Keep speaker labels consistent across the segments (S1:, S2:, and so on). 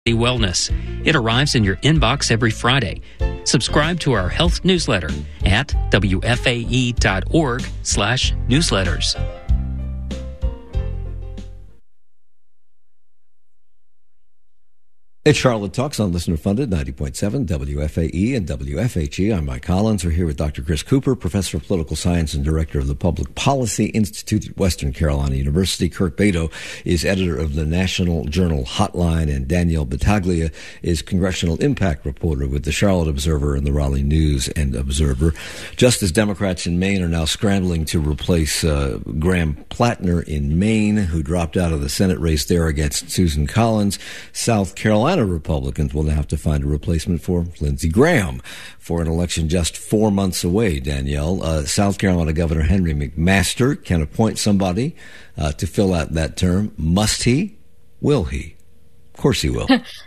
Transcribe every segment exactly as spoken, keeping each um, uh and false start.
S1: Wellness. It arrives in your inbox every Friday. Subscribe to our health newsletter at W F A E dot org slash newsletters.
S2: It's Charlotte Talks on Listener Funded, ninety point seven W F A E and W F H E. I'm Mike Collins. We're here with Doctor Chris Cooper, Professor of Political Science and Director of the Public Policy Institute at Western Carolina University. Kirk Beto is editor of the National Journal Hotline, and Danielle Battaglia is Congressional Impact Reporter with the Charlotte Observer and the Raleigh News and Observer. Just as Democrats in Maine are now scrambling to replace uh, Graham Plattner in Maine, who dropped out of the Senate race there against Susan Collins, South Carolina Republicans will now have to find a replacement for Lindsey Graham for an election just four months away, Danielle. Uh, South Carolina Governor Henry McMaster can appoint somebody uh, to fill out that term. Must he? Will he? Of course he will.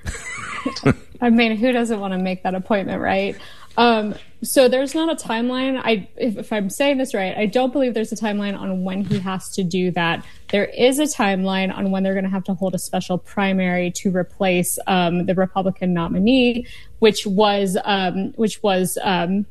S3: I mean, who doesn't want to make that appointment, right? Um, so there's not a timeline. I, if, if I'm saying this right, I don't believe there's a timeline on when he has to do that. There is a timeline on when they're going to have to hold a special primary to replace um, the Republican nominee, which was um, which was um,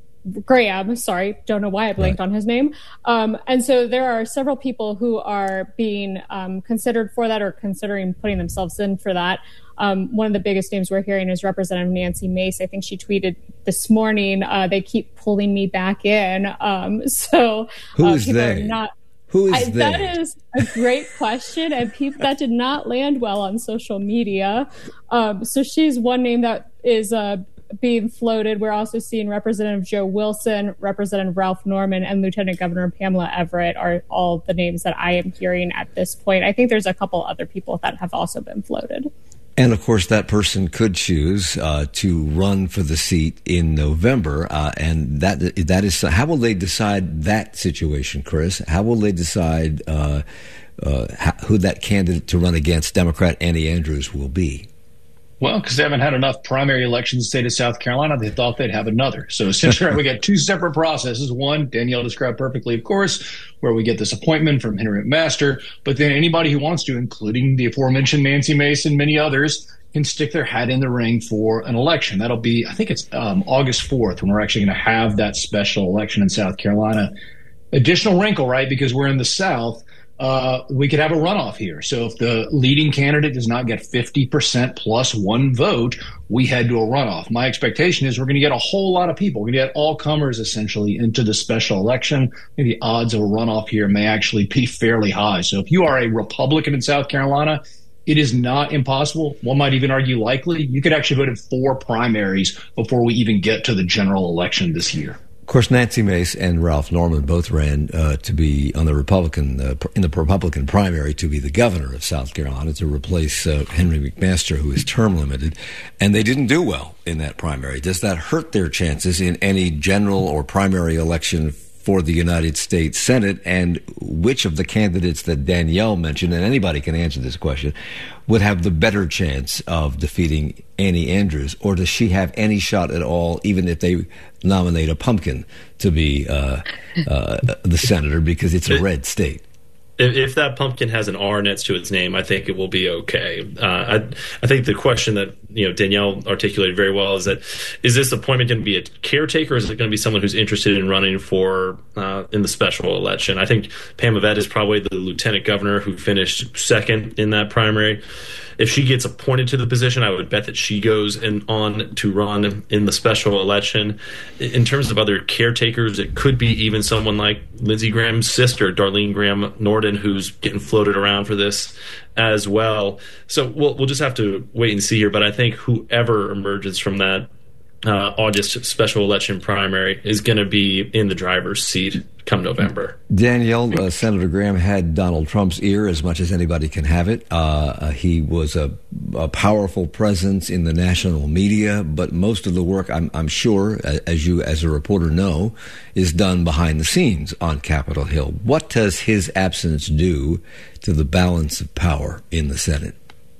S3: Graham. Sorry, don't know why I blanked right. on his name. Um, and so there are several people who are being um, considered for that or considering putting themselves in for that. Um, one of the biggest names we're hearing is Representative Nancy Mace. I think she tweeted this morning, uh, they keep pulling me back in. Um, so
S2: Who
S3: uh,
S2: is
S3: people
S2: they?
S3: are not.
S2: Who is
S3: I,
S2: they?
S3: That is a great question, and people that did not land well on social media. Um, so she's one name that is uh, being floated. We're also seeing Representative Joe Wilson, Representative Ralph Norman, and Lieutenant Governor Pamela Everett are all the names that I am hearing at this point. I think there's a couple other people that have also been floated.
S2: And, of course, that person could choose uh, to run for the seat in November. Uh, and that that is how will they decide that situation, Chris? How will they decide uh, uh, how, who that candidate to run against Democrat Annie Andrews will be?
S4: Well, because they haven't had enough primary elections in the state of South Carolina, they thought they'd have another. So essentially, we got two separate processes. One, Danielle described perfectly, of course, where we get this appointment from Henry McMaster. But then anybody who wants to, including the aforementioned Nancy Mace and many others, can stick their hat in the ring for an election. That'll be, I think it's um, August fourth when we're actually going to have that special election in South Carolina. Additional wrinkle, right, because we're in the South. Uh, we could have a runoff here. So if the leading candidate does not get fifty percent plus one vote, we head to a runoff. My expectation is we're going to get a whole lot of people. We're going to get all comers essentially into the special election. Maybe the odds of a runoff here may actually be fairly high. So if you are a Republican in South Carolina, it is not impossible. One might even argue likely. You could actually vote in four primaries before we even get to the general election this year.
S2: Of course, Nancy Mace and Ralph Norman both ran uh, to be on the Republican uh, in the Republican primary to be the governor of South Carolina to replace uh, Henry McMaster, who is term limited, and they didn't do well in that primary. Does that hurt their chances in any general or primary election for the United States Senate? And which of the candidates that Danielle mentioned, and anybody can answer this question, would have the better chance of defeating Annie Andrews? Or does she have any shot at all, even if they nominate a pumpkin to be uh, uh, the senator, because it's a red state?
S5: If, if that pumpkin has an R next to its name, I think it will be okay. Uh, I, I think the question that you know Danielle articulated very well is that is this appointment going to be a caretaker, or is it going to be someone who's interested in running for uh, in the special election? I think Pam Everett is probably the lieutenant governor who finished second in that primary. If she gets appointed to the position, I would bet that she goes in, on to run in the special election. In terms of other caretakers, it could be even someone like Lindsey Graham's sister, Darlene Graham Norden, who's getting floated around for this as well. So we'll we'll just have to wait and see here. But I think whoever emerges from that uh, August special election primary is going to be in the driver's seat come November.
S2: Danielle, uh, Senator Graham had Donald Trump's ear as much as anybody can have it. Uh, uh, he was a, a powerful presence in the national media, but most of the work, I'm, I'm sure, as you as a reporter know, is done behind the scenes on Capitol Hill. What does his absence do to the balance of power in the Senate?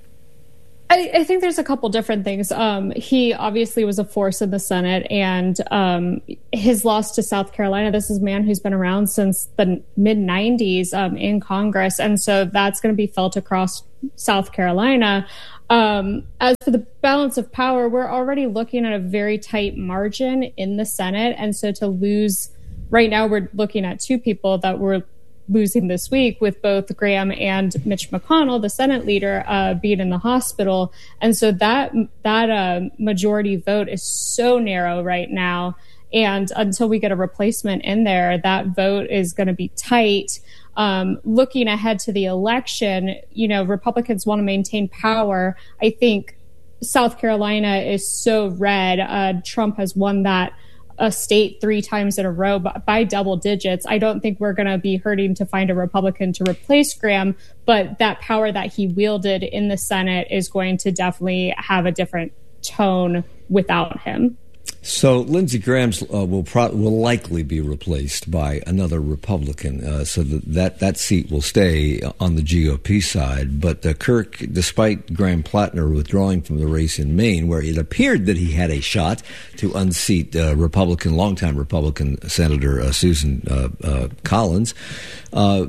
S3: I, I think there's a couple different things. Um, he obviously was a force in the Senate, and um, his loss to South Carolina, this is a man who's been around since the mid nineties um, in Congress, and so that's going to be felt across South Carolina. Um, as for the balance of power, we're already looking at a very tight margin in the Senate. And so to lose, right now we're looking at two people that we're losing this week, with both Graham and Mitch McConnell, the Senate leader, uh, being in the hospital. And so that, that uh, majority vote is so narrow right now. And until we get a replacement in there, that vote is going to be tight. Um, looking ahead to the election, you know, Republicans want to maintain power. I think South Carolina is so red. Uh, Trump has won that uh, state three times in a row by, by double digits. I don't think we're going to be hurting to find a Republican to replace Graham, but that power that he wielded in the Senate is going to definitely have a different tone without him.
S2: So Lindsey Graham uh, will pro- will likely be replaced by another Republican, uh, so that, that that seat will stay on the G O P side. But uh, Kirk, despite Graham Plattner withdrawing from the race in Maine, where it appeared that he had a shot to unseat uh, Republican, longtime Republican Senator uh, Susan uh, uh, Collins, uh,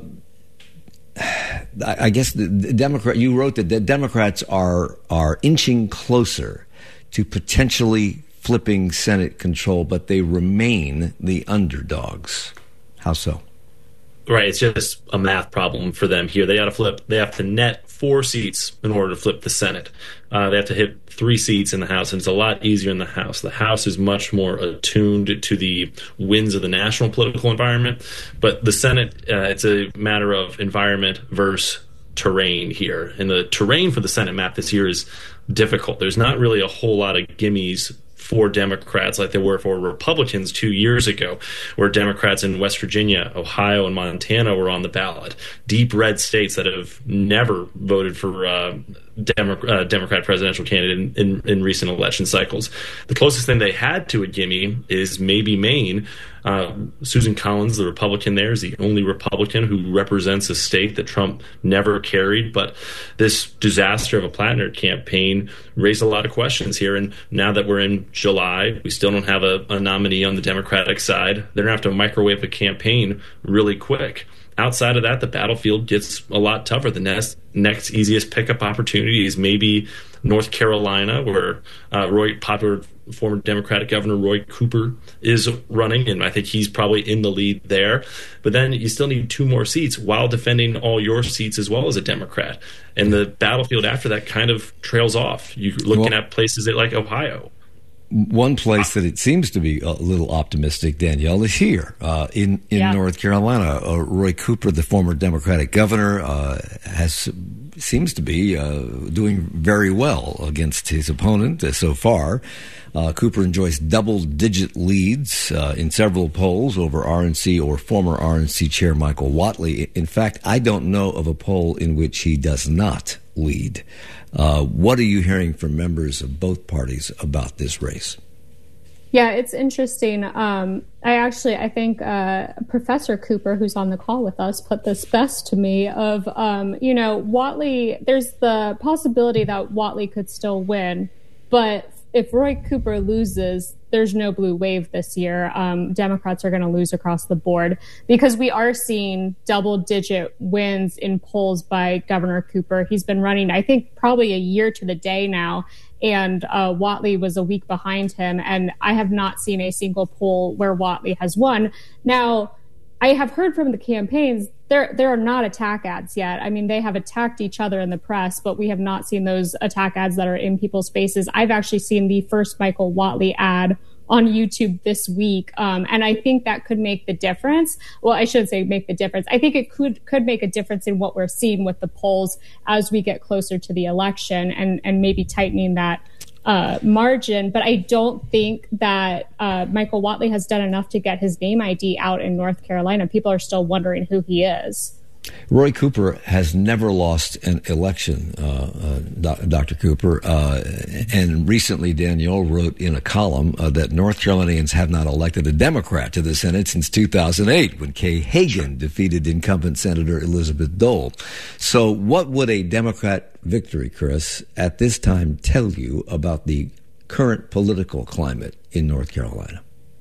S2: I, I guess the, the Democrat. You wrote that the Democrats are are inching closer to potentially flipping Senate control, but they remain the underdogs. How so?
S5: Right, it's just a math problem for them here. They got to flip. They have to net four seats in order to flip the Senate. Uh, they have to hit three seats in the House, and it's a lot easier in the House. The House is much more attuned to the winds of the national political environment, but the Senate, uh, it's a matter of environment versus terrain here. And the terrain for the Senate map this year is difficult. There's not really a whole lot of gimmies for Democrats like there were for Republicans two years ago, where Democrats in West Virginia, Ohio, and Montana were on the ballot. Deep red states that have never voted for uh, Demo- uh, Democrat presidential candidate in, in, in recent election cycles. The closest thing they had to a gimme is maybe Maine. Uh, Susan Collins, the Republican there, is the only Republican who represents a state that Trump never carried. But this disaster of a Plattner campaign raised a lot of questions here. And now that we're in July, we still don't have a, a nominee on the Democratic side. They're going to have to microwave a campaign really quick. Outside of that, the battlefield gets a lot tougher. The next, next easiest pickup opportunity is maybe North Carolina, where uh, Roy, popular former Democratic Governor Roy Cooper is running, and I think he's probably in the lead there. But then you still need two more seats while defending all your seats as well as a Democrat. And the battlefield after that kind of trails off. You're looking well, at places like Ohio.
S2: One place that it seems to be a little optimistic, Danielle, is here uh, in in yeah. North Carolina. Uh, Roy Cooper, the former Democratic governor, uh, has seems to be uh, doing very well against his opponent uh, so far. Uh, Cooper enjoys double-digit leads uh, in several polls over R N C or former R N C chair Michael Whatley. In fact, I don't know of a poll in which he does not lead. Uh, what are you hearing from members of both parties about this race?
S3: Yeah, it's interesting. Um, I actually, I think uh, Professor Cooper, who's on the call with us, put this best to me of, um, you know, Whatley, there's the possibility that Whatley could still win, but if Roy Cooper loses, there's no blue wave this year. Um, Democrats are going to lose across the board because we are seeing double-digit wins in polls by Governor Cooper. He's been running, I think, probably a year to the day now, and uh, Whatley was a week behind him, and I have not seen a single poll where Whatley has won. Now, I have heard from the campaigns, there there are not attack ads yet. I mean, they have attacked each other in the press, but we have not seen those attack ads that are in people's faces. I've actually seen the first Michael Whatley ad on YouTube this week, um, and I think that could make the difference. Well, I shouldn't say make the difference. I think it could could make a difference in what we're seeing with the polls as we get closer to the election, and and maybe tightening that Uh, margin, but I don't think that uh, Michael Whatley has done enough to get his name I D out in North Carolina. People are still wondering who he is.
S2: Roy Cooper has never lost an election, uh, uh, Doctor Cooper. Uh, and recently, Danielle wrote in a column uh, that North Carolinians have not elected a Democrat to the Senate since two thousand eight, when Kay Hagan defeated incumbent Senator Elizabeth Dole. So what would a Democrat victory, Chris, at this time tell you about the current political climate in North Carolina?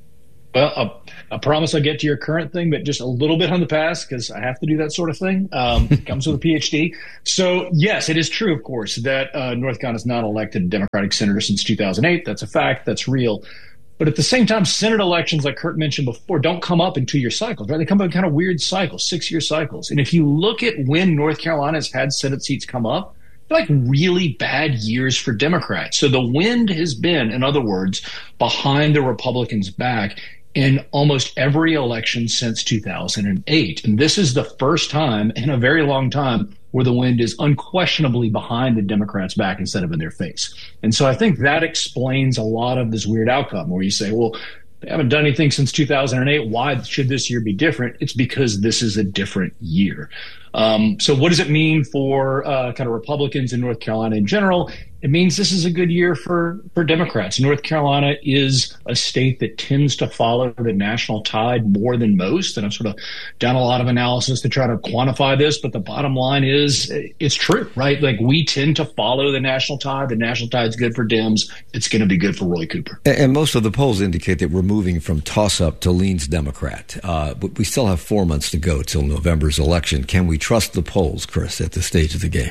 S4: Well, I, I promise I'll get to your current thing, but just a little bit on the past because I have to do that sort of thing. Um, comes with a P H D. So, yes, it is true, of course, that uh, North Carolina has not elected a Democratic senator since two thousand eight. That's a fact. That's real. But at the same time, Senate elections, like Kurt mentioned before, don't come up in two-year cycles, right? They come up in kind of weird cycles, six-year cycles. And if you look at when North Carolina has had Senate seats come up, they're like really bad years for Democrats. So the wind has been, in other words, behind the Republicans' back in almost every election since two thousand eight. And this is the first time in a very long time where the wind is unquestionably behind the Democrats' back instead of in their face. And so I think that explains a lot of this weird outcome where you say, well, they haven't done anything since two thousand eight. Why should this year be different? It's because this is a different year. Um, so what does it mean for uh, kind of Republicans in North Carolina in general? It means this is a good year for, for Democrats. North Carolina is a state that tends to follow the national tide more than most. And I've sort of done a lot of analysis to try to quantify this. But the bottom line is it's true, right? Like we tend to follow the national tide. The national tide's good for Dems. It's going to be good for Roy Cooper.
S2: And most of the polls indicate that we're moving from toss-up to leans Democrat. Uh, but we still have four months to go till November's election. Can we trust the polls, Chris, at this stage of the game?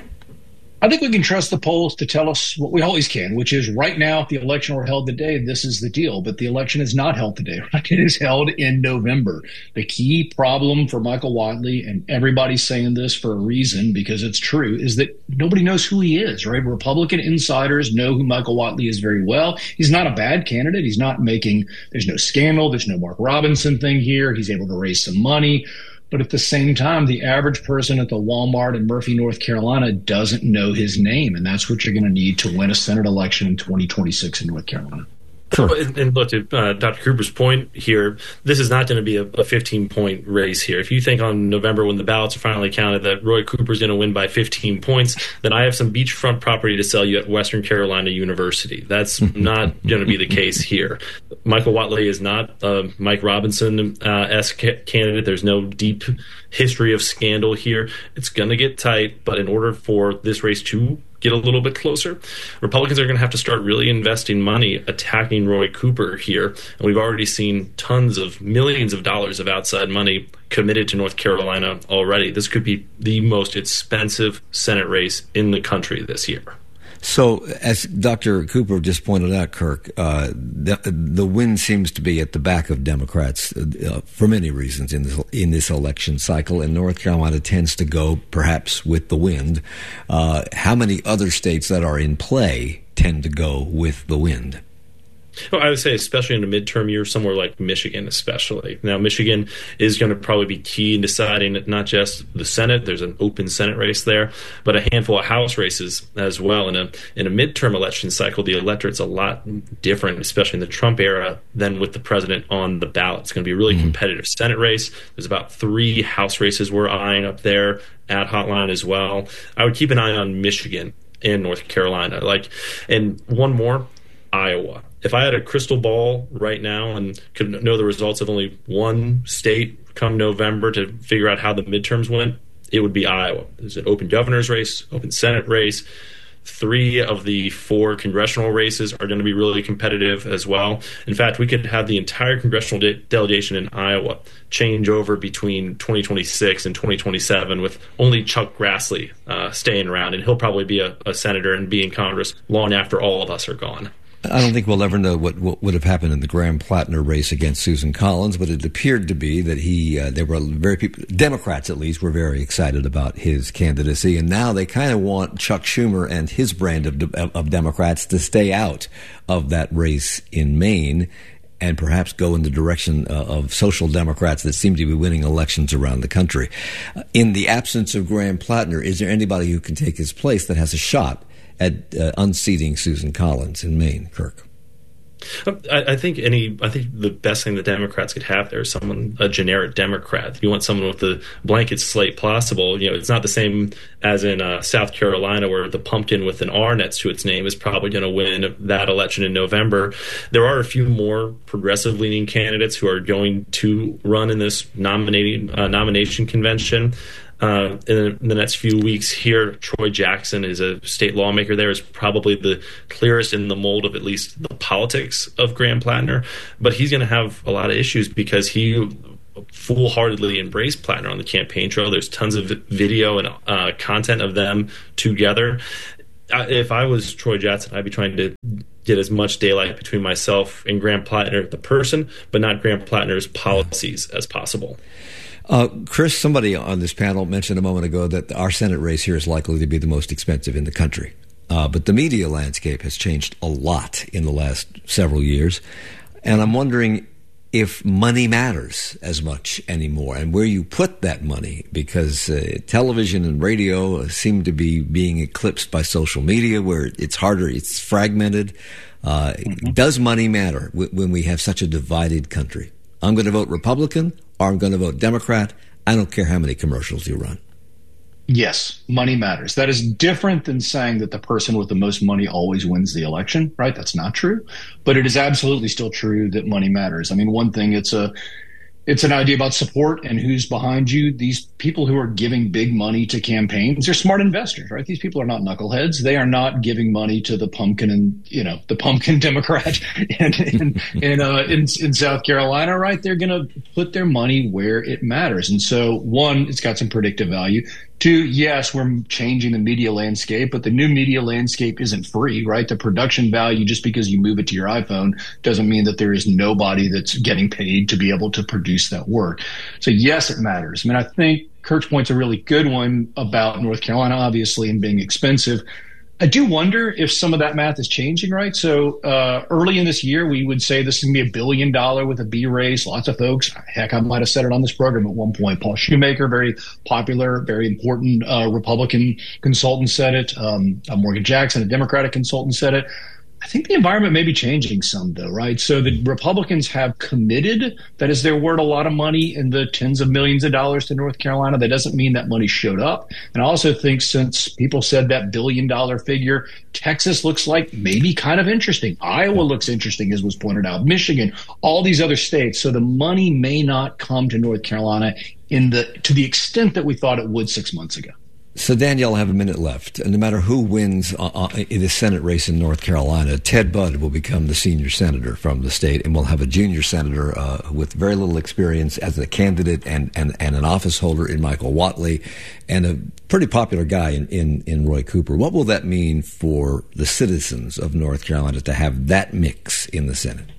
S4: I think we can trust the polls to tell us what we always can, which is right now, if the election were held today, this is the deal. But the election is not held today. Right? It is held in November. The key problem for Michael Whatley, and everybody's saying this for a reason because it's true, is that nobody knows who he is, right? Republican insiders know who Michael Whatley is very well. He's not a bad candidate. He's not making – there's no scandal. There's no Mark Robinson thing here. He's able to raise some money. But at the same time, the average person at the Walmart in Murphy, North Carolina doesn't know his name. And that's what you're going to need to win a Senate election in twenty twenty-six in North Carolina.
S5: Sure. And, and look, to uh, Doctor Cooper's point here, this is not going to be a fifteen-point race here. If you think on November when the ballots are finally counted that Roy Cooper's going to win by fifteen points, then I have some beachfront property to sell you at Western Carolina University. That's not going to be the case here. Michael Whatley is not a Mike Robinson-esque uh, candidate. There's no deep history of scandal here. It's going to get tight, but in order for this race to get a little bit closer, Republicans are going to have to start really investing money attacking Roy Cooper here. And we've already seen tons of millions of dollars of outside money committed to North Carolina already. This could be the most expensive Senate race in the country this year.
S2: So, as Doctor Cooper just pointed out, Kirk, uh, the, the wind seems to be at the back of Democrats uh, for many reasons in this in this election cycle, and North Carolina tends to go perhaps with the wind. Uh, how many other states that are in play tend to go with the wind?
S5: Well, I would say especially in a midterm year, somewhere like Michigan especially. Now, Michigan is going to probably be key in deciding not just the Senate. There's an open Senate race there, but a handful of House races as well. In a in a midterm election cycle, the electorate's a lot different, especially in the Trump era, than with the president on the ballot. It's going to be a really mm-hmm. competitive Senate race. There's about three House races we're eyeing up there at Hotline as well. I would keep an eye on Michigan and North Carolina. Like, and one more, Iowa. If I had a crystal ball right now and could know the results of only one state come November to figure out how the midterms went, it would be Iowa. There's an open governor's race, open Senate race. Three of the four congressional races are going to be really competitive as well. In fact, we could have the entire congressional de- delegation in Iowa change over between twenty twenty-six and twenty twenty-seven with only Chuck Grassley uh, staying around. And he'll probably be a, a senator and be in Congress long after all of us are gone.
S2: I don't think we'll ever know what, what would have happened in the Graham Plattner race against Susan Collins, but it appeared to be that he, uh, there were very people, Democrats at least, were very excited about his candidacy, and now they kind of want Chuck Schumer and his brand of, of Democrats to stay out of that race in Maine and perhaps go in the direction uh, of social Democrats that seem to be winning elections around the country. Uh, in the absence of Graham Plattner, is there anybody who can take his place that has a shot at uh, unseating Susan Collins in Maine, Kirk?
S5: I, I think any. I think the best thing the Democrats could have there is someone, a generic Democrat. If you want someone with the blanket slate possible, you know, it's not the same as in uh, South Carolina where the pumpkin with an R next to its name is probably going to win that election in November. There are a few more progressive-leaning candidates who are going to run in this nominating uh, nomination convention. uh, in the next few weeks here. Troy Jackson is a state lawmaker there, is probably the clearest in the mold of at least the politics of Graham Plattner. But he's going to have a lot of issues because he full-heartedly embraced Plattner on the campaign trail. There's tons of video and uh, content of them together. If I was Troy Jackson, I'd be trying to get as much daylight between myself and Graham Plattner, the person, but not Graham Plattner's policies as possible.
S2: Uh, Chris, somebody on this panel mentioned a moment ago that our Senate race here is likely to be the most expensive in the country. Uh, but the media landscape has changed a lot in the last several years. And I'm wondering if money matters as much anymore and where you put that money, because uh, television and radio seem to be being eclipsed by social media, where it's harder, it's fragmented. Uh, mm-hmm. Does money matter w- when we have such a divided country? I'm going to vote Republican or I'm going to vote Democrat. I don't care how many commercials you run.
S4: Yes, money matters. That is different than saying that the person with the most money always wins the election, right? That's not true. But it is absolutely still true that money matters. I mean, one thing, it's a it's an idea about support and who's behind you. These people who are giving big money to campaigns, they're smart investors, right? These people are not knuckleheads. They are not giving money to the pumpkin and, you know, the pumpkin Democrat in in in, uh, in, in South Carolina, right? They're going to put their money where it matters. And so, one, it's got some predictive value. Two, yes, we're changing the media landscape, but the new media landscape isn't free, right? The production value, just because you move it to your iPhone, doesn't mean that there is nobody that's getting paid to be able to produce that work. So yes, it matters. I mean, I think Kirk's point's a really good one about North Carolina, obviously, and being expensive. I do wonder if some of that math is changing, right? So uh, early in this year, we would say this is going to be a billion dollar with a B race. Lots of folks, heck, I might have said it on this program at one point. Paul Shoemaker, very popular, very important uh, Republican consultant, said it. Um, Morgan Jackson, a Democratic consultant, said it. I think the environment may be changing some, though, right? So the Republicans have committed, that is their word, a lot of money in the tens of millions of dollars to North Carolina. That doesn't mean that money showed up. And I also think since people said that billion dollar figure, Texas looks like maybe kind of interesting. Iowa looks interesting, as was pointed out. Michigan, all these other states. So the money may not come to North Carolina in the to the extent that we thought it would six months ago.
S2: So, Danielle, I have a minute left. And no matter who wins uh, in the Senate race in North Carolina, Ted Budd will become the senior senator from the state, and we'll have a junior senator uh, with very little experience as a candidate and, and, and an office holder in Michael Whatley, and a pretty popular guy in, in, in Roy Cooper. What will that mean for the citizens of North Carolina to have that mix in the Senate?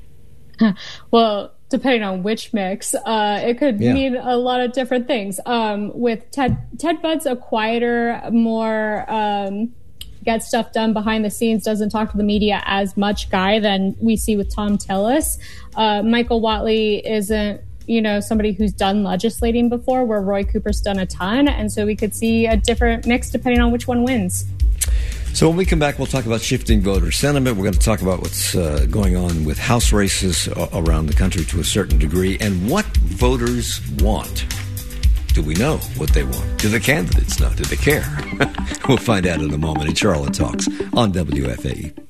S3: Well, depending on which mix, uh, it could yeah. mean a lot of different things. Um, with Ted, Ted Budd's a quieter, more um, get stuff done behind the scenes, doesn't talk to the media as much guy than we see with Tom Tillis. Uh, Michael Whatley isn't, you know, somebody who's done legislating before, where Roy Cooper's done a ton. And so we could see a different mix depending on which one wins.
S2: So when we come back, we'll talk about shifting voter sentiment. We're going to talk about what's uh, going on with House races around the country to a certain degree and what voters want. Do we know what they want? Do the candidates know? Do they care? We'll find out in a moment in Charlotte Talks on W F A E.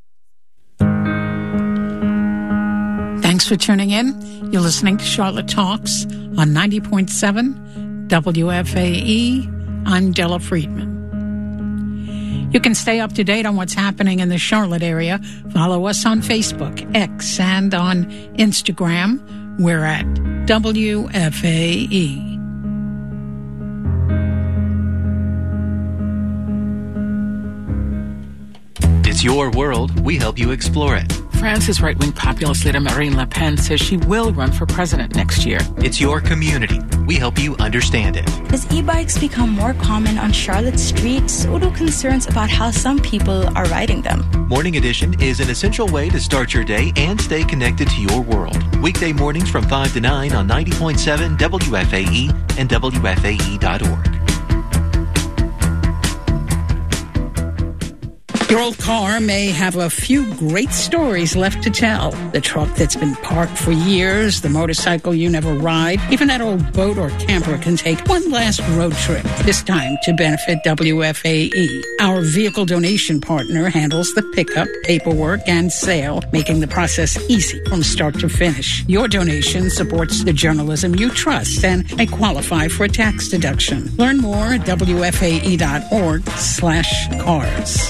S6: Thanks for tuning in. You're listening to Charlotte Talks on ninety point seven W F A E. I'm Della Friedman. You can stay up to date on what's happening in the Charlotte area. Follow us on Facebook, X, and on Instagram. We're at W F A E.
S7: It's your world. We help you explore it.
S8: France's right-wing populist leader Marine Le Pen says she will run for president next year.
S7: It's your community. We help you understand it.
S9: As e-bikes become more common on Charlotte streets, so do concerns about how some people are riding them.
S7: Morning Edition is an essential way to start your day and stay connected to your world. Weekday mornings from five to nine on ninety point seven W F A E and W F A E dot org.
S6: Your old car may have a few great stories left to tell. The truck that's been parked for years, the motorcycle you never ride, even that old boat or camper can take one last road trip, this time to benefit W F A E. Our vehicle donation partner handles the pickup, paperwork, and sale, making the process easy from start to finish. Your donation supports the journalism you trust and may qualify for a tax deduction. Learn more at W F A E dot org slash cars.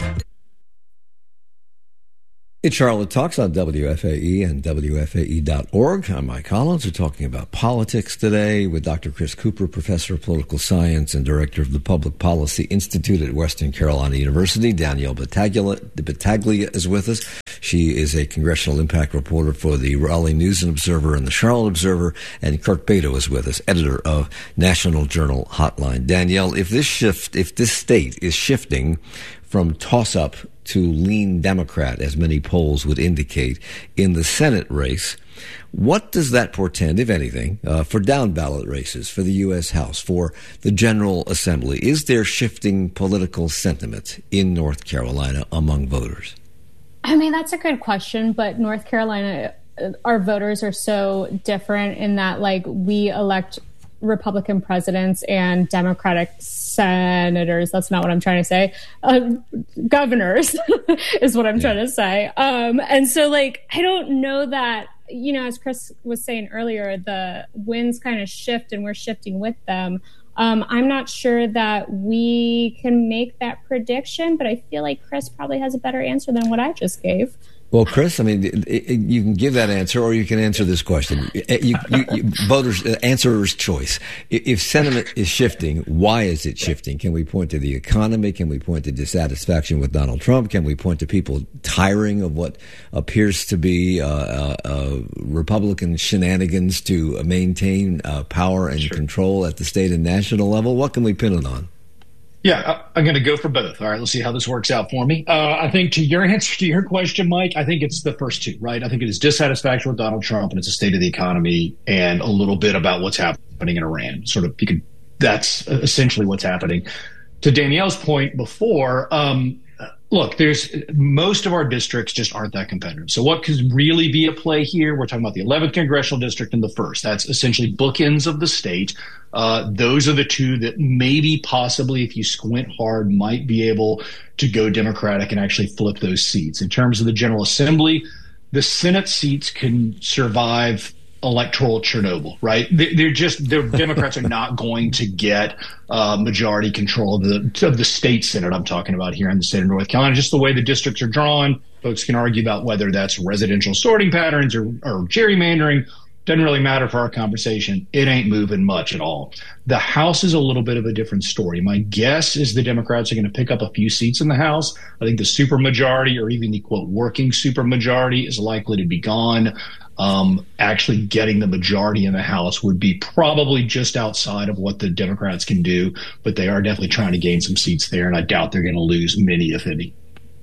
S2: It's Charlotte Talks on W F A E and W F A E dot org. I'm Mike Collins. We're talking about politics today with Doctor Chris Cooper, Professor of Political Science and Director of the Public Policy Institute at Western Carolina University. Danielle Battaglia, Battaglia is with us. She is a congressional impact reporter for the Raleigh News and Observer and the Charlotte Observer. And Kirk Beto is with us, editor of National Journal Hotline. Danielle, if this shift, if this state is shifting from toss-up to lean Democrat, as many polls would indicate, in the Senate race, what does that portend, if anything, uh, for down-ballot races, for the U S House, for the General Assembly? Is there shifting political sentiment in North Carolina among voters?
S3: I mean, that's a good question, but North Carolina, our voters are so different in that, like, we elect Republican presidents and Democratic senators. That's not what I'm trying to say. Uh, governors is what I'm yeah. trying to say. Um, and so, like, I don't know that, you know, as Chris was saying earlier, the winds kind of shift and we're shifting with them. Um, I'm not sure that we can make that prediction, but I feel like Chris probably has a better answer than what I just gave.
S2: Well, Chris, I mean, you can give that answer, or you can answer this question. You, you, you, voters, answerer's choice. If sentiment is shifting, why is it shifting? Can we point to the economy? Can we point to dissatisfaction with Donald Trump? Can we point to people tiring of what appears to be uh, uh, uh, Republican shenanigans to maintain uh, power and sure. control at the state and national level? What can we pin it on?
S4: Yeah, I'm going to go for both. All right, let's see how this works out for me. Uh, I think to your answer to your question, Mike, I think it's the first two, right? I think it is dissatisfaction with Donald Trump, and it's a state of the economy, and a little bit about what's happening in Iran. Sort of, you could. That's essentially what's happening. To Danielle's point before, um, look, there's most of our districts just aren't that competitive. So what could really be a play here? We're talking about the eleventh congressional district and the first. That's essentially bookends of the state. Uh, those are the two that maybe possibly, if you squint hard, might be able to go Democratic and actually flip those seats. In terms of the General Assembly, the Senate seats can survive electoral Chernobyl, right? They're just, the Democrats are not going to get uh, majority control of the of the state Senate I'm talking about here in the state of North Carolina. Just the way the districts are drawn, folks can argue about whether that's residential sorting patterns or, or gerrymandering. Doesn't really matter for our conversation. It ain't moving much at all. The House is a little bit of a different story. My guess is the Democrats are going to pick up a few seats in the House. I think the supermajority, or even the, quote, working supermajority, is likely to be gone. Um, actually getting the majority in the House would be probably just outside of what the Democrats can do, but they are definitely trying to gain some seats there, and I doubt they're going to lose many, if any.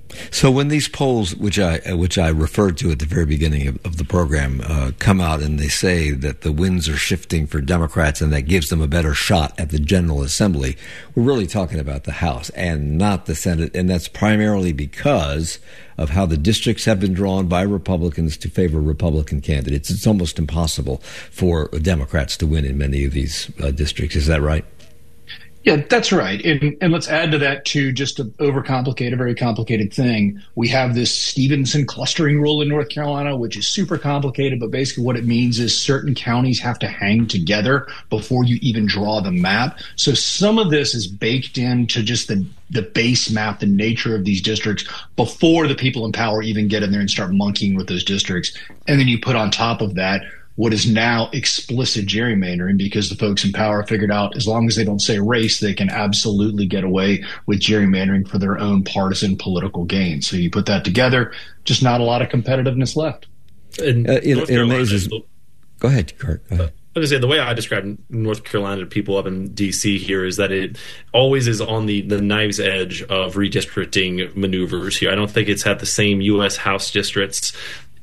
S2: So when these polls, which I which I referred to at the very beginning of, of the program, uh, come out and they say that the winds are shifting for Democrats and that gives them a better shot at the General Assembly, we're really talking about the House and not the Senate, and that's primarily because of how the districts have been drawn by Republicans to favor Republican candidates. It's almost impossible for Democrats to win in many of these uh, districts. Is that right?
S4: Yeah, that's right. And, and let's add to that, too, just to overcomplicate a very complicated thing. We have this Stevenson clustering rule in North Carolina, which is super complicated. But basically what it means is certain counties have to hang together before you even draw the map. So some of this is baked into just the, the base map, the nature of these districts, before the people in power even get in there and start monkeying with those districts. And then you put on top of that what is now explicit gerrymandering, because the folks in power figured out as long as they don't say race, they can absolutely get away with gerrymandering for their own partisan political gain. So you put that together, just not a lot of competitiveness left.
S5: And
S2: uh, it, it amazes. Go ahead, Kurt. Go ahead.
S5: I was going to say, the way I describe North Carolina to people up in D C here is that it always is on the, the knife's edge of redistricting maneuvers here. I don't think it's had the same U S House districts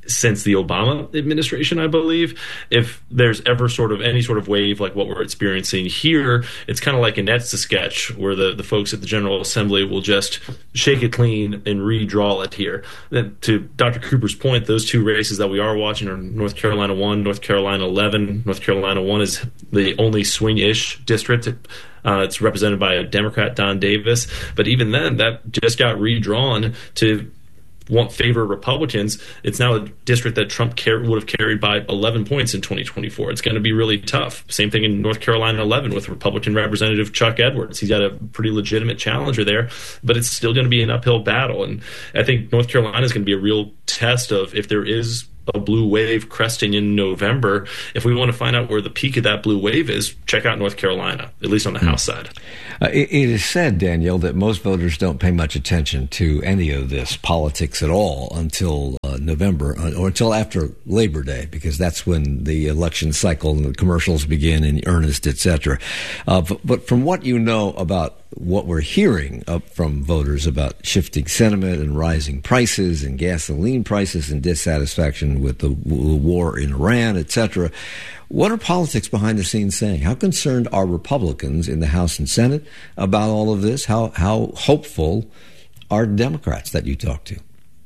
S5: since the Obama administration, I believe. If there's ever sort of any sort of wave like what we're experiencing here, it's kind of like an Etch-a-Sketch where the, the folks at the General Assembly will just shake it clean and redraw it here. Then to Doctor Cooper's point, those two races that we are watching are North Carolina one, North Carolina eleven. North Carolina one is the only swing-ish district. Uh, it's represented by a Democrat, Don Davis. But even then, that just got redrawn to want favor Republicans. It's now a district that Trump car- would have carried by eleven points in twenty twenty-four. It's going to be really tough. Same thing in North Carolina eleven with Republican Representative Chuck Edwards. He's got a pretty legitimate challenger there, but it's still going to be an uphill battle. And I think North Carolina is going to be a real test of if there is a blue wave cresting in November. If we want to find out where the peak of that blue wave is, check out North Carolina, at least on the mm. House side.
S2: Uh, it, it is said, Daniel, that most voters don't pay much attention to any of this politics at all until uh, November uh, or until after Labor Day, because that's when the election cycle and the commercials begin in earnest, et cetera. Uh, but, but from what you know about what we're hearing up from voters about shifting sentiment and rising prices and gasoline prices and dissatisfaction with the, the war in Iran, et cetera, what are politics behind the scenes saying? How concerned are Republicans in the House and Senate about all of this? How how hopeful are Democrats that you talk to?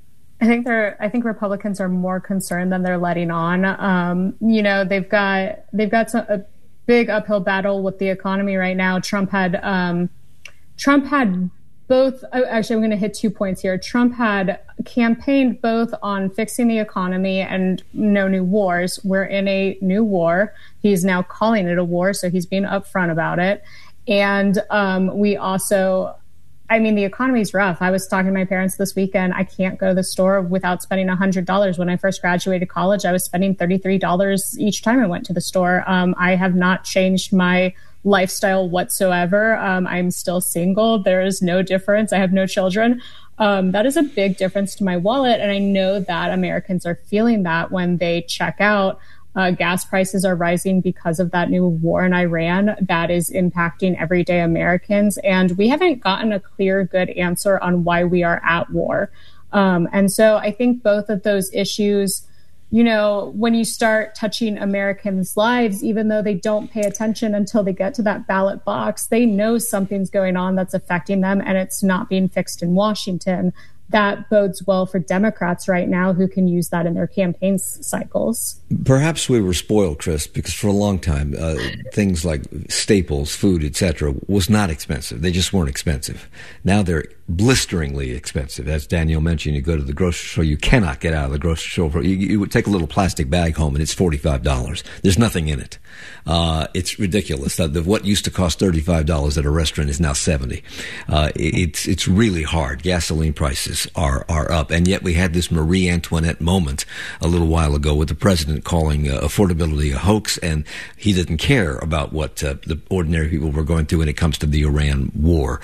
S3: I think they're. I think Republicans are more concerned than they're letting on. Um, you know, they've got they've got some, a big uphill battle with the economy right now. Trump had um, Trump had both. Actually, I'm going to hit two points here. Trump had campaigned both on fixing the economy and no new wars. We're in a new war. He's now calling it a war, so he's being upfront about it. And um, we also, I mean, the economy's rough. I was talking to my parents this weekend. I can't go to the store without spending one hundred dollars. When I first graduated college, I was spending thirty-three dollars each time I went to the store. Um, I have not changed my lifestyle whatsoever. Um, I'm still single. There is no difference. I have no children. Um, that is a big difference to my wallet. And I know that Americans are feeling that when they check out. Uh, gas prices are rising because of that new war in Iran that is impacting everyday Americans. And we haven't gotten a clear, good answer on why we are at war. Um, and so I think both of those issues, you know, when you start touching Americans' lives, even though they don't pay attention until they get to that ballot box, they know something's going on that's affecting them and it's not being fixed in Washington. That bodes well for Democrats right now who can use that in their campaign cycles. Perhaps we were spoiled, Chris, because for a long time, uh, things like staples, food, et cetera, was not expensive. They just weren't expensive. Now they're blisteringly expensive. As Daniel mentioned, you go to the grocery store, you cannot get out of the grocery store. You, you would take a little plastic bag home and it's forty-five dollars. There's nothing in it. Uh, it's ridiculous. The, the, what used to cost thirty-five dollars at a restaurant is now seventy dollars. Uh, it, it's, it's really hard. Gasoline prices are, are up. And yet we had this Marie Antoinette moment a little while ago with the president calling uh, affordability a hoax, and he didn't care about what uh, the ordinary people were going through when it comes to the Iran war.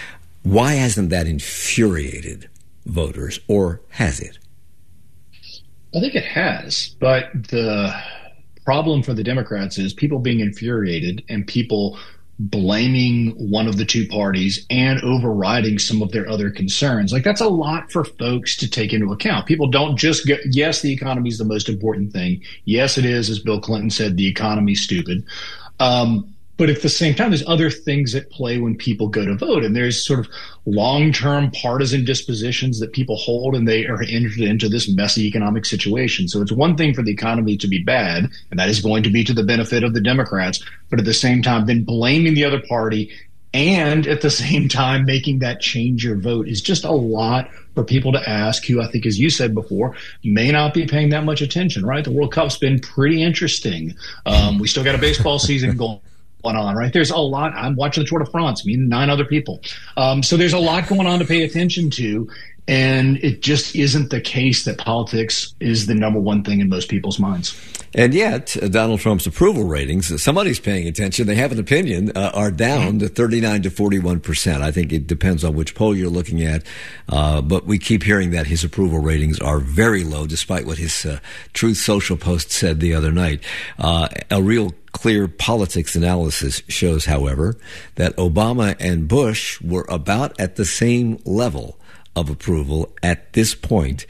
S3: Why hasn't that infuriated voters, or has it?
S4: I think it has, but the problem for the Democrats is people being infuriated and people blaming one of the two parties and overriding some of their other concerns. Like, that's a lot for folks to take into account. People don't just go, yes, the economy is the most important thing. Yes, it is. As Bill Clinton said, the economy's stupid. Um, But at the same time, there's other things at play when people go to vote. And there's sort of long-term partisan dispositions that people hold, and they are entered into this messy economic situation. So it's one thing for the economy to be bad, and that is going to be to the benefit of the Democrats. But at the same time, then blaming the other party and at the same time making that change your vote is just a lot for people to ask who, I think, as you said before, may not be paying that much attention, right? The World Cup's been pretty interesting. Um, we still got a baseball season going on, right? There's a lot. I'm watching the Tour de France, me and nine other people. Um, so there's a lot going on to pay attention to. And it just isn't the case that politics is the number one thing in most people's minds.
S2: And yet, uh, Donald Trump's approval ratings, uh, somebody's paying attention, they have an opinion, uh, are down to thirty-nine to forty-one percent. I think it depends on which poll you're looking at. Uh, but we keep hearing that his approval ratings are very low, despite what his uh, Truth Social post said the other night. Uh, a real clear politics analysis shows, however, that Obama and Bush were about at the same level of approval at this point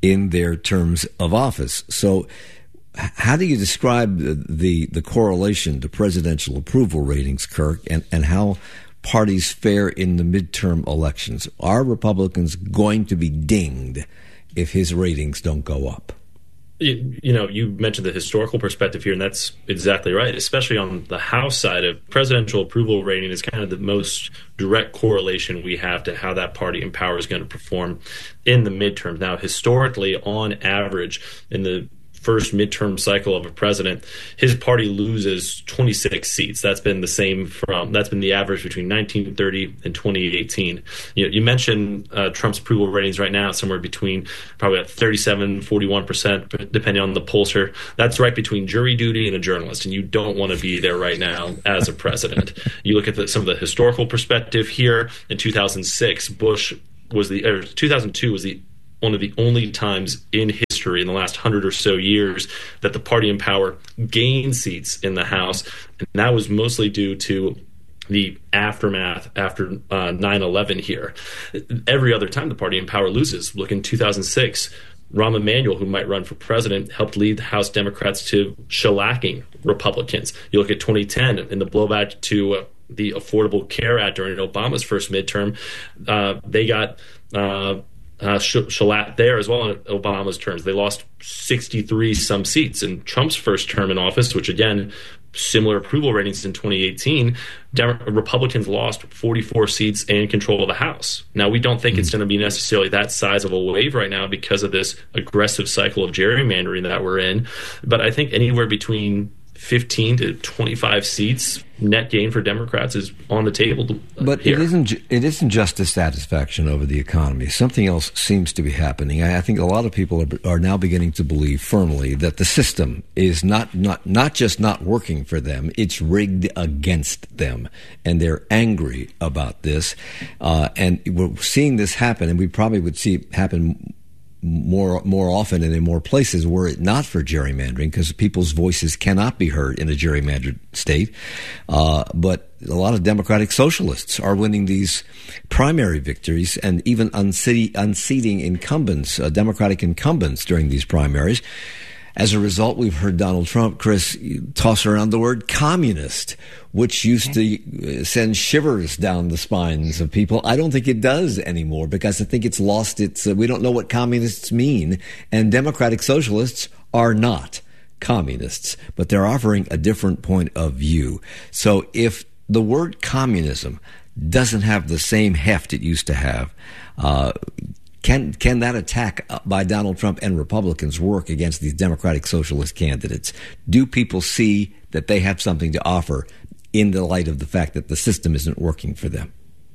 S2: in their terms of office. So how do you describe the, the, the correlation to presidential approval ratings, Kirk, and, and how parties fare in the midterm elections? Are Republicans going to be dinged if his ratings don't go up?
S5: You, you know, you mentioned the historical perspective here, and that's exactly right, especially on the House side of presidential approval rating is kind of the most direct correlation we have to how that party in power is going to perform in the midterms. Now, historically, on average, in the first midterm cycle of a president, his party loses twenty-six seats. That's been the same from, that's been the average between nineteen thirty and twenty eighteen. You know, you mentioned uh, Trump's approval ratings right now, somewhere between probably at thirty-seven, forty-one percent, depending on the pollster. That's right between jury duty and a journalist, and you don't want to be there right now as a president. You look at the, some of the historical perspective here. In two thousand six, Bush was the, or two thousand two was the one of the only times in history in the last hundred or so years that the party in power gained seats in the House. And that was mostly due to the aftermath after uh, nine eleven here. Every other time the party in power loses. Look, in two thousand six, Rahm Emanuel, who might run for president, helped lead House Democrats to shellacking Republicans. You look at twenty ten in the blowback to uh, the Affordable Care Act during Obama's first midterm, uh, they got uh, Uh, shellacked there as well in Obama's terms. They lost sixty-three some seats in Trump's first term in office, which again, similar approval ratings in twenty eighteen. Dem- Republicans lost forty-four seats and control of the House. Now, we don't think mm-hmm. it's going to be necessarily that size of a wave right now because of this aggressive cycle of gerrymandering that we're in. But I think anywhere between fifteen to twenty-five seats net gain for Democrats is on the table.
S2: But
S5: here.
S2: it isn't. It isn't just dissatisfaction over the economy. Something else seems to be happening. I, I think a lot of people are, are now beginning to believe firmly that the system is not not not just not working for them; it's rigged against them, and they're angry about this. Uh, and we're seeing this happen, and we probably would see it happen more more often and in more places were it not for gerrymandering, because people's voices cannot be heard in a gerrymandered state. Uh, but a lot of Democratic socialists are winning these primary victories and even unseat, unseating incumbents, uh, Democratic incumbents during these primaries. As a result, we've heard Donald Trump, Chris, toss around the word communist, which used to send shivers down the spines of people. I don't think it does anymore, because I think it's lost its, uh, we don't know what communists mean, and Democratic socialists are not communists, but they're offering a different point of view. So if the word communism doesn't have the same heft it used to have, uh, Can can that attack by Donald Trump and Republicans work against these Democratic Socialist candidates? Do people see that they have something to offer in the light of the fact that the system isn't working for them?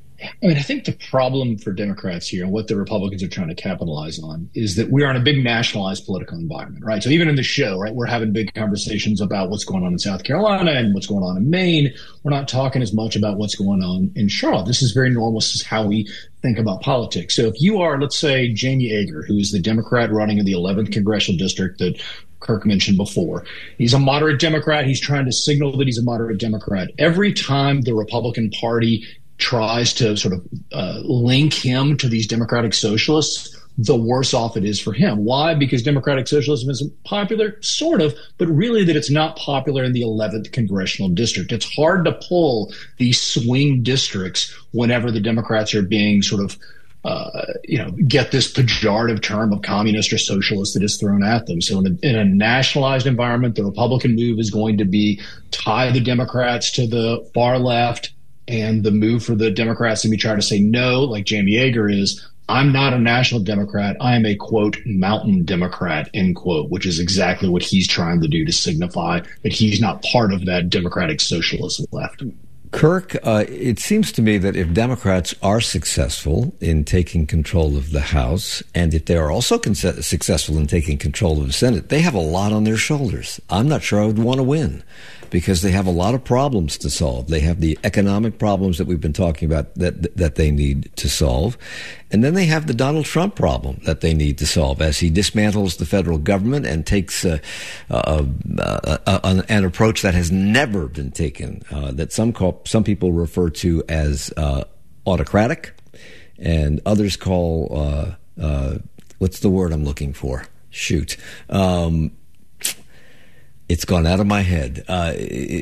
S4: I mean, I think the problem for Democrats here and what the Republicans are trying to capitalize on is that we are in a big nationalized political environment, right? So even in the show, right, we're having big conversations about what's going on in South Carolina and what's going on in Maine. We're not talking as much about what's going on in Charlotte. This is very normal. This is how we think about politics. So if you are, let's say, Jamie Yeager, who is the Democrat running in the eleventh Congressional District that Kirk mentioned before. He's a moderate Democrat. He's trying to signal that he's a moderate Democrat. Every time the Republican Party tries to sort of uh, link him to these Democratic Socialists, the worse off it is for him. Why? Because Democratic Socialism isn't popular, sort of, but really that it's not popular in the eleventh Congressional District. It's hard to pull these swing districts whenever the Democrats are being sort of, uh, you know, get this pejorative term of communist or socialist that is thrown at them. So in a, in a nationalized environment, the Republican move is going to be tie the Democrats to the far left, and the move for the Democrats to be trying to say no, like Jamie Yeager is, I'm not a national Democrat. I am a, quote, mountain Democrat, end quote, which is exactly what he's trying to do to signify that he's not part of that Democratic Socialist left.
S2: Kirk, uh, it seems to me that if Democrats are successful in taking control of the House, and if they are also con- successful in taking control of the Senate, they have a lot on their shoulders. I'm not sure I would want to win, because they have a lot of problems to solve. They have the economic problems that we've been talking about that that they need to solve. And then they have the Donald Trump problem that they need to solve as he dismantles the federal government and takes uh, uh, uh, uh, an, an approach that has never been taken, uh, that some call, some people refer to as uh, autocratic, and others call uh, uh, what's the word I'm looking for? Shoot. Um, it's gone out of my head. Uh,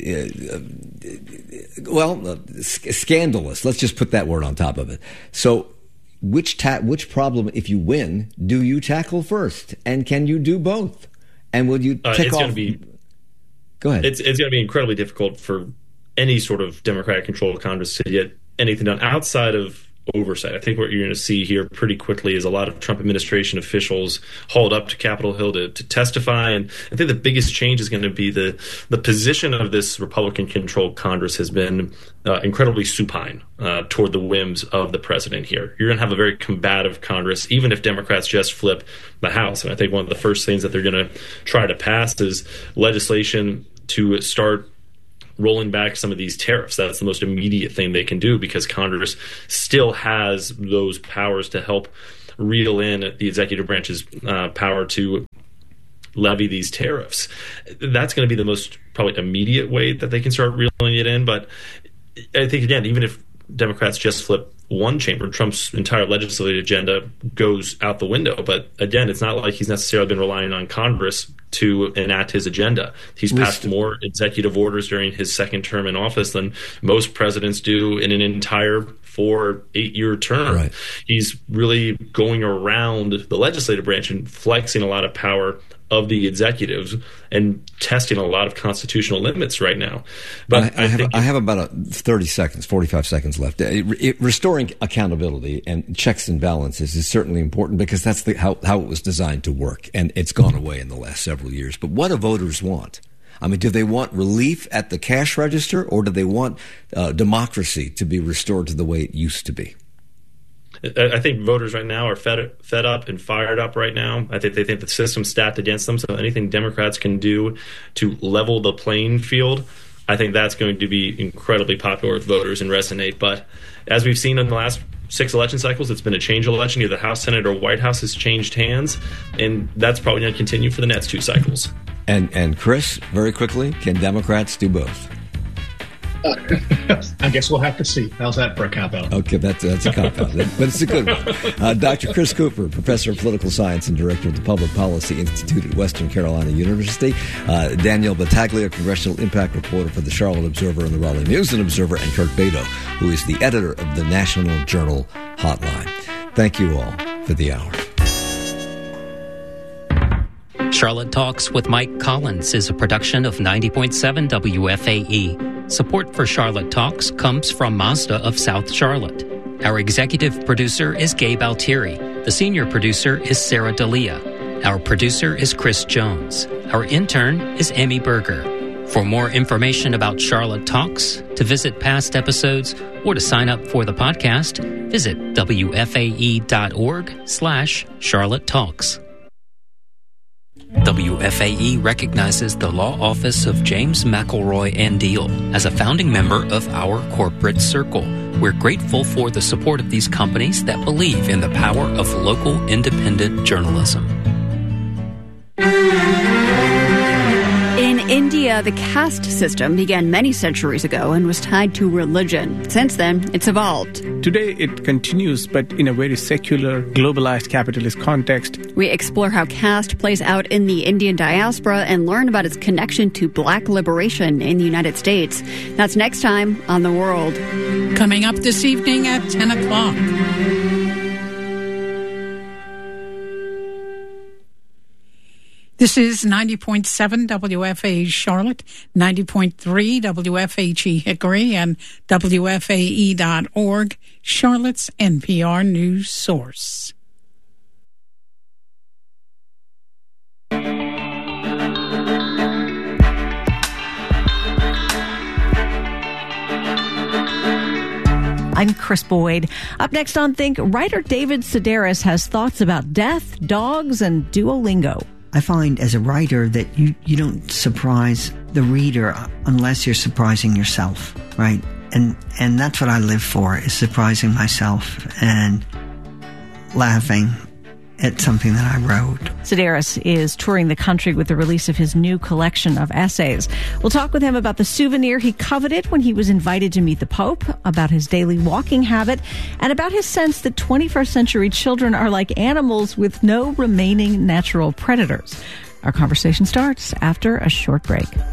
S2: well, uh, sc- scandalous. Let's just put that word on top of it. So which ta- which problem, if you win, do you tackle first? And can you do both? And will you tick
S5: uh, it's
S2: off?
S5: Gonna be,
S2: Go ahead.
S5: It's, it's going to be incredibly difficult for any sort of Democratic-controlled Congress to get anything done outside of oversight. I think what you're going to see here pretty quickly is a lot of Trump administration officials hauled up to Capitol Hill to, to testify. And I think the biggest change is going to be the the position of this Republican-controlled Congress has been uh, incredibly supine uh, toward the whims of the president here. You're going to have a very combative Congress, even if Democrats just flip the House. And I think one of the first things that they're going to try to pass is legislation to start rolling back some of these tariffs. That's the most immediate thing they can do because Congress still has those powers to help reel in the executive branch's uh, power to levy these tariffs. That's going to be the most probably immediate way that they can start reeling it in. But I think, again, even if Democrats just flip one chamber, Trump's entire legislative agenda goes out the window. But again, it's not like he's necessarily been relying on Congress to enact his agenda. He's passed more executive orders during his second term in office than most presidents do in an entire four, eight-year term.
S2: Right.
S5: He's really going around the legislative branch and flexing a lot of power of the executives and testing a lot of constitutional limits right now. But
S2: I, I,
S5: I,
S2: have,
S5: think
S2: I have about a thirty seconds, forty-five seconds left. It, it, restoring accountability and checks and balances is certainly important because that's the, how, how it was designed to work, and it's gone away in the last several years. But what do voters want? I mean, do they want relief at the cash register, or do they want uh, democracy to be restored to the way it used to be?
S5: I think voters right now are fed fed up and fired up right now. I think they think the system's stacked against them. So anything Democrats can do to level the playing field, I think that's going to be incredibly popular with voters and resonate. But as we've seen in the last six election cycles, it's been a change election. Either the House, Senate, or White House has changed hands, and that's probably going to continue for the next two cycles.
S2: And and Chris, very quickly, can Democrats do both?
S4: Uh, I guess we'll have to see. How's that for a cop-out?
S2: Okay, that's, that's a cop-out, but it's a good one. Uh, Doctor Chris Cooper, professor of political science and director of the Public Policy Institute at Western Carolina University. Uh, Danielle Battaglia, congressional impact reporter for the Charlotte Observer and the Raleigh News and Observer, and Kirk Beto, who is the editor of the National Journal Hotline. Thank you all for the hour.
S1: Charlotte Talks with Mike Collins is a production of ninety point seven W F A E. Support for Charlotte Talks comes from Mazda of South Charlotte. Our executive producer is Gabe Altieri. The senior producer is Sarah D'Elia. Our producer is Chris Jones. Our intern is Amy Berger. For more information about Charlotte Talks, to visit past episodes, or to sign up for the podcast, visit W F A E dot org slash Charlotte Talks. W F A E recognizes the law office of James McElroy and Deal as a founding member of our corporate circle. We're grateful for the support of these companies that believe in the power of local independent journalism.
S10: In India, the caste system began many centuries ago and was tied to religion. Since then, it's evolved.
S11: Today, it continues, but in a very secular, globalized capitalist context.
S10: We explore how caste plays out in the Indian diaspora and learn about its connection to black liberation in the United States. That's next time on The World.
S6: Coming up this evening at ten o'clock. This is ninety point seven W F A E Charlotte, ninety point three W F H E Hickory, and W F A E dot org, Charlotte's N P R news source.
S12: I'm Chris Boyd. Up next on Think, writer David Sedaris has thoughts about death, dogs, and Duolingo.
S13: I find as a writer that you, you don't surprise the reader unless you're surprising yourself, right? And and that's what I live for, is surprising myself and laughing at something that I wrote.
S12: Sedaris is touring the country with the release of his new collection of essays. We'll talk with him about the souvenir he coveted when he was invited to meet the Pope, about his daily walking habit, and about his sense that twenty-first century children are like animals with no remaining natural predators. Our conversation starts after a short break.